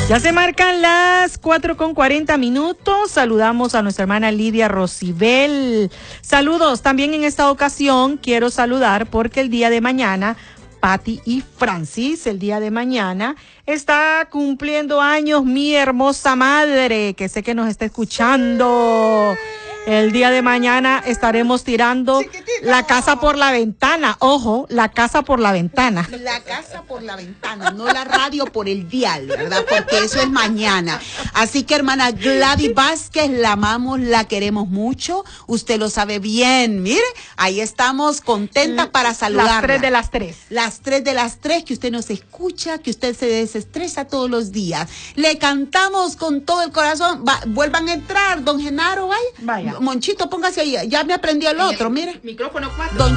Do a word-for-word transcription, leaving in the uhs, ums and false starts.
Ya se marcan las cuatro con cuarenta minutos. Saludamos a nuestra hermana Lidia Rosibel. Saludos. También en esta ocasión quiero saludar porque el día de mañana, Patti y Francis, el día de mañana, está cumpliendo años mi hermosa madre, que sé que nos está escuchando. El día de mañana estaremos tirando Chiquitito. La casa por la ventana. Ojo, la casa por la ventana. La casa por la ventana, no la radio por el dial, ¿verdad? Porque eso es mañana. Así que, hermana Gladys Vázquez, la amamos, la queremos mucho. Usted lo sabe bien. Mire, ahí estamos contentas para saludarla. Las tres de las tres. Las tres de las tres, que usted nos escucha, que usted se desestresa todos los días. Le cantamos con todo el corazón. Va, vuelvan a entrar, don Genaro, vaya. Vaya. Monchito, póngase ahí. Ya me aprendió el otro, mire. Micrófono cuatro. Don